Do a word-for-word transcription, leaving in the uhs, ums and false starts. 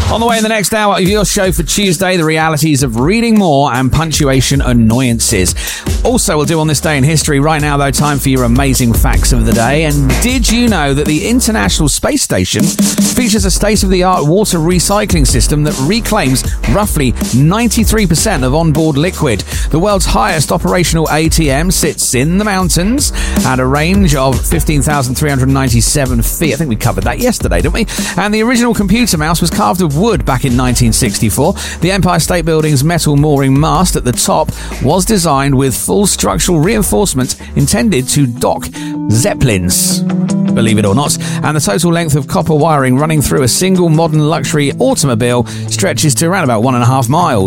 On the way in the next hour of your show for Tuesday, the realities of reading more and punctuation annoyances. Also, we'll do on this day in history. Right now, though, time for your amazing facts of the day. And did you know that the International Space Station features a state-of-the-art water recycling system that reclaims roughly ninety-three percent of onboard liquid? The world's highest operational A T M sits in the mountains at a range of fifteen thousand three hundred ninety-seven feet. I think we covered that yesterday, didn't we? And the original computer mouse was carved of wood back in nineteen sixty-four. The Empire State Building's metal mooring mast at the top was designed with full structural reinforcement intended to dock Zeppelins, believe it or not. And the total length of copper wiring running through a single modern luxury automobile stretches to around about one and a half miles.